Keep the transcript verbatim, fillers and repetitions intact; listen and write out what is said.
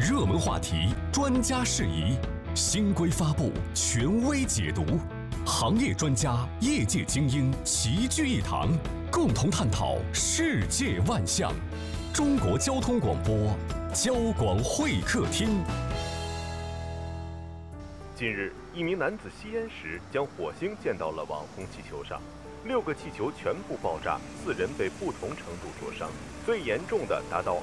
热门话题，专家释疑，新规发布，权威解读，行业专家、业界精英齐聚一堂，共同探讨世界万象。中国交通广播，交广会客厅。 近日，一名男子吸烟时将火星溅到了网红气球上，六个气球全部爆炸，四人被不同程度灼伤，最严重的达到